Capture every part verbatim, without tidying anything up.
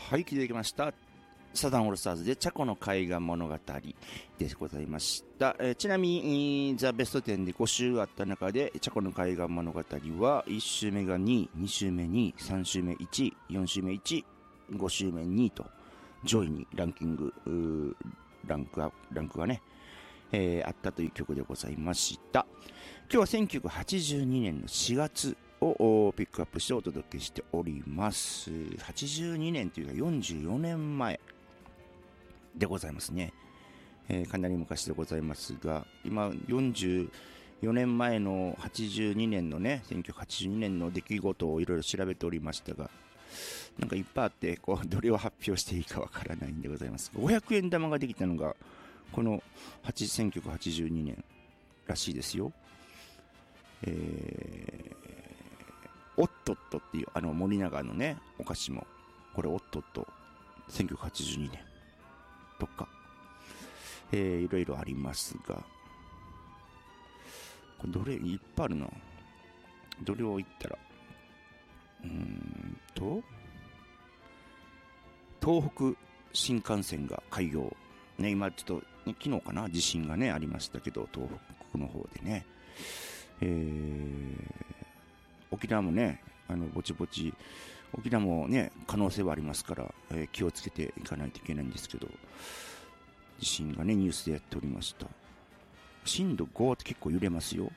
はい、聞いてきました。サザンオールスターズでチャコの海岸物語でございました。えー、ちなみにザ・ベストテンでご週あった中でチャコの海岸物語はいち週目がにい、に週目にい、さん週目いちい、よん週目いちい、ご週目にいと上位にランキングランクアランクがね、えー、あったという曲でございました。今日はせんきゅうひゃくはちじゅうにねんのしがつをピックアップしてお届けしております。はちじゅうにねんというかよんじゅうよねんまえでございますね、えー、かなり昔でございますが、今よんじゅうよねんまえのはちじゅうにねんのねせんきゅうひゃくはちじゅうにねんの出来事をいろいろ調べておりましたが、なんかいっぱいあってこうどれを発表していいかわからないんでございます。ごひゃくえん玉ができたのがこのせんきゅうひゃくはちじゅうにねんらしいですよ。えー、おっとっとっていうあの森永のねお菓子もこれおっとっとせんきゅうひゃくはちじゅうにねんとか、えー、いろいろありますが、これどれいっぱいあるな。どれを言ったらうーんと東北新幹線が開業ね、今ちょっと、ね、昨日かな地震がねありましたけど、東北の方でね、えー、沖縄もねあのぼちぼち沖縄もね可能性はありますから、えー、気をつけていかないといけないんですけど、地震がねニュースでやっておりました。震度ごって結構揺れますよ。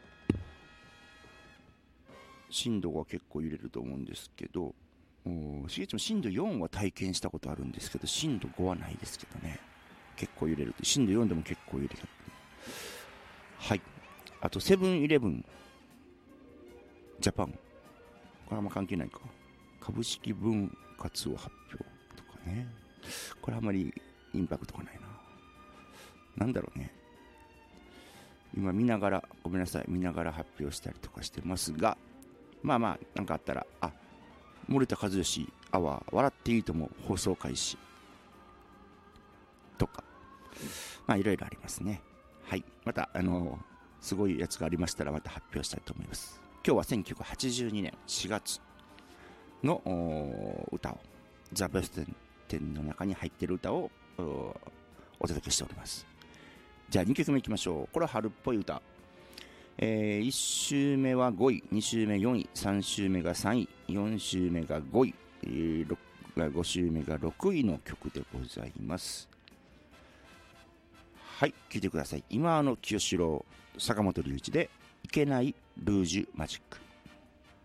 震度ごは結構揺れると思うんですけど、しげちも震度よんは体験したことあるんですけど、震度ごはないですけどね、結構揺れるって、震度よんでも結構揺れる。はい。あとセブンイレブンジャパン、これはあんま関係ないか。株式分割を発表とかね、これあんまりインパクトがないな。なんだろうね、今見ながらごめんなさい見ながら発表したりとかしてますが、まあまあなんかあったら、あ、森田和義アワー笑っていいとも放送開始とか、まあいろいろありますね。はい、またあのー、すごいやつがありましたらまた発表したいと思います。今日はせんきゅうひゃくはちじゅうにねんしがつの歌を、ザ・ベストテンの中に入っている歌を お, お届けしております。じゃあにきょくめいきましょう。これは春っぽい歌、えー、いち週目はごい、に週目よんい、さん週目がさんい、よん週目がごい、えー、ご週目がろくいの曲でございます。はい、聴いてください。今の清志郎、坂本龍一でいけないルージュマジック。